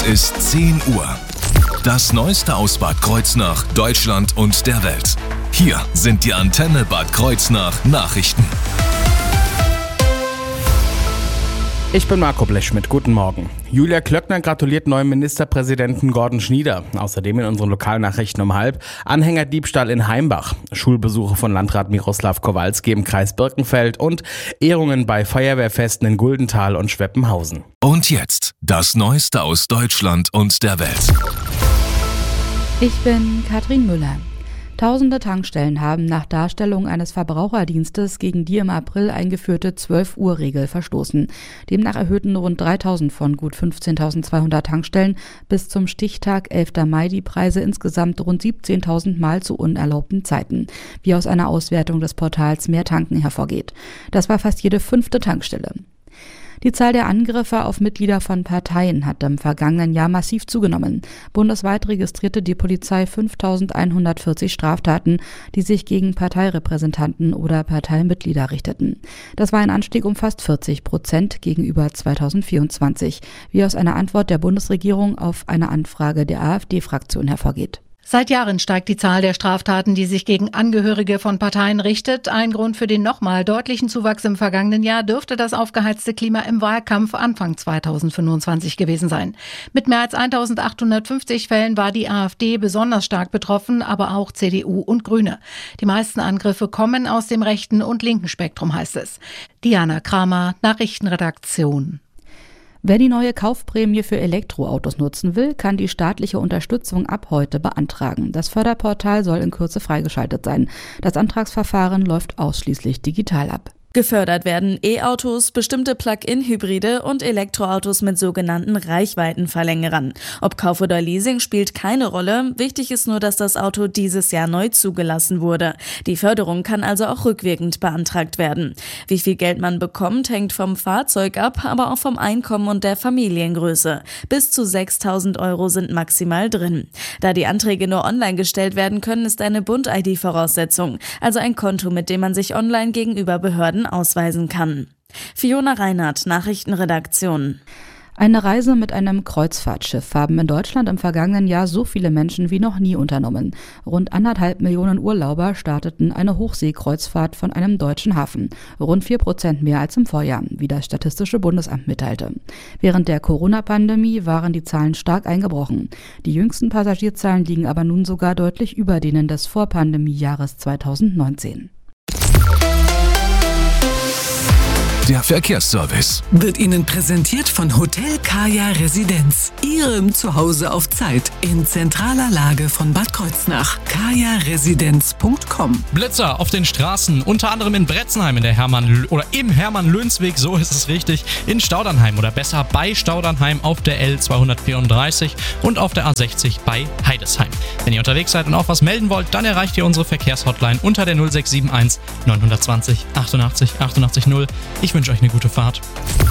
ist 10 Uhr. Das Neueste aus Bad Kreuznach, Deutschland und der Welt. Hier sind die Antenne Bad Kreuznach Nachrichten. Ich bin Marco Blechschmidt, guten Morgen. Julia Klöckner gratuliert neuem Ministerpräsidenten Gordon Schnieder. Außerdem in unseren Lokalnachrichten um 12:30 Anhängerdiebstahl in Heimbach, Schulbesuche von Landrat Miroslav Kowalski im Kreis Birkenfeld und Ehrungen bei Feuerwehrfesten in Guldenthal und Schweppenhausen. Und jetzt das Neueste aus Deutschland und der Welt. Ich bin Katrin Müller. Tausende Tankstellen haben nach Darstellung eines Verbraucherdienstes gegen die im April eingeführte 12-Uhr-Regel verstoßen. Demnach erhöhten rund 3.000 von gut 15.200 Tankstellen bis zum Stichtag 11. Mai die Preise insgesamt rund 17.000 Mal zu unerlaubten Zeiten, wie aus einer Auswertung des Portals Mehr Tanken hervorgeht. Das war fast jede 5. Tankstelle. Die Zahl der Angriffe auf Mitglieder von Parteien hat im vergangenen Jahr massiv zugenommen. Bundesweit registrierte die Polizei 5.140 Straftaten, die sich gegen Parteirepräsentanten oder Parteimitglieder richteten. Das war ein Anstieg um fast 40% gegenüber 2024, wie aus einer Antwort der Bundesregierung auf eine Anfrage der AfD-Fraktion hervorgeht. Seit Jahren steigt die Zahl der Straftaten, die sich gegen Angehörige von Parteien richtet. Ein Grund für den nochmal deutlichen Zuwachs im vergangenen Jahr dürfte das aufgeheizte Klima im Wahlkampf Anfang 2025 gewesen sein. Mit mehr als 1.850 Fällen war die AfD besonders stark betroffen, aber auch CDU und Grüne. Die meisten Angriffe kommen aus dem rechten und linken Spektrum, heißt es. Diana Kramer, Nachrichtenredaktion. Wer die neue Kaufprämie für Elektroautos nutzen will, kann die staatliche Unterstützung ab heute beantragen. Das Förderportal soll in Kürze freigeschaltet sein. Das Antragsverfahren läuft ausschließlich digital ab. Gefördert werden E-Autos, bestimmte Plug-in-Hybride und Elektroautos mit sogenannten Reichweitenverlängerern. Ob Kauf oder Leasing spielt keine Rolle. Wichtig ist nur, dass das Auto dieses Jahr neu zugelassen wurde. Die Förderung kann also auch rückwirkend beantragt werden. Wie viel Geld man bekommt, hängt vom Fahrzeug ab, aber auch vom Einkommen und der Familiengröße. Bis zu 6.000 € sind maximal drin. Da die Anträge nur online gestellt werden können, ist eine Bund-ID Voraussetzung, also ein Konto, mit dem man sich online gegenüber Behörden ausweisen kann. Fiona Reinhardt, Nachrichtenredaktion. Eine Reise mit einem Kreuzfahrtschiff haben in Deutschland im vergangenen Jahr so viele Menschen wie noch nie unternommen. Rund 1,5 Millionen Urlauber starteten eine Hochseekreuzfahrt von einem deutschen Hafen. Rund 4% mehr als im Vorjahr, wie das Statistische Bundesamt mitteilte. Während der Corona-Pandemie waren die Zahlen stark eingebrochen. Die jüngsten Passagierzahlen liegen aber nun sogar deutlich über denen des Vorpandemiejahres 2019. Der Verkehrsservice wird Ihnen präsentiert von Hotel Kaya Residenz. Ihrem Zuhause auf Zeit in zentraler Lage von Bad Kreuznach. kajaresidenz.com. Blitzer auf den Straßen, unter anderem in Bretzenheim im Hermann-Löns-Weg, so ist es richtig, in Staudernheim oder besser bei Staudernheim auf der L234 und auf der A60 bei Heidesheim. Wenn ihr unterwegs seid und auch was melden wollt, dann erreicht ihr unsere Verkehrshotline unter der 0671 920 88 88 0. Ich wünsche euch eine gute Fahrt.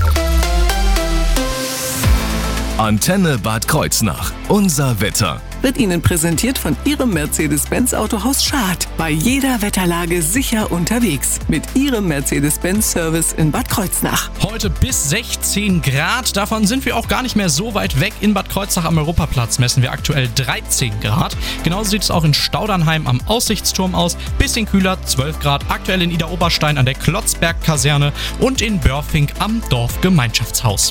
Antenne Bad Kreuznach. Unser Wetter wird Ihnen präsentiert von Ihrem Mercedes-Benz Autohaus Schad. Bei jeder Wetterlage sicher unterwegs. Mit Ihrem Mercedes-Benz-Service in Bad Kreuznach. Heute bis 16 Grad. Davon sind wir auch gar nicht mehr so weit weg. In Bad Kreuznach am Europaplatz messen wir aktuell 13 Grad. Genauso sieht es auch in Staudernheim am Aussichtsturm aus. Bisschen kühler, 12 Grad. Aktuell in Idar-Oberstein an der Klotzberg-Kaserne und in Börfing am Dorfgemeinschaftshaus.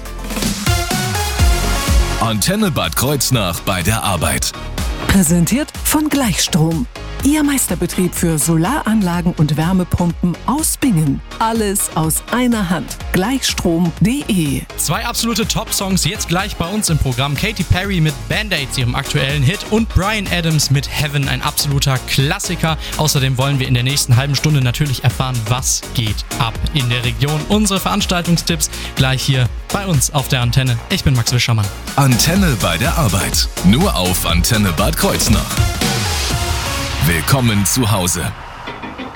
Antenne Bad Kreuznach bei der Arbeit. Präsentiert von Gleichstrom. Ihr Meisterbetrieb für Solaranlagen und Wärmepumpen aus Bingen. Alles aus einer Hand. Gleichstrom.de. 2 absolute Top-Songs jetzt gleich bei uns im Programm. Katy Perry mit Band-Aids, ihrem aktuellen Hit, und Bryan Adams mit Heaven, ein absoluter Klassiker. Außerdem wollen wir in der nächsten halben Stunde natürlich erfahren, was geht ab in der Region. Unsere Veranstaltungstipps gleich hier bei uns auf der Antenne. Ich bin Max Wischermann. Antenne bei der Arbeit. Nur auf Antenne Bad Kreuznach. Willkommen zu Hause.